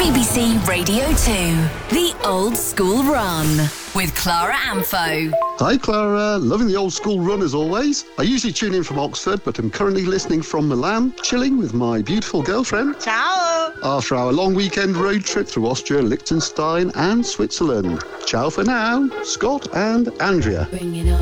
BBC Radio 2, The Old School Run, with Clara Amfo. Hi Clara, loving the old school run as always. I usually tune in from Oxford, but I'm currently listening from Milan, chilling with my beautiful girlfriend. Ciao! After our long weekend road trip through Austria, Liechtenstein and Switzerland. Ciao for now, Scott and Andrea. Bring it on.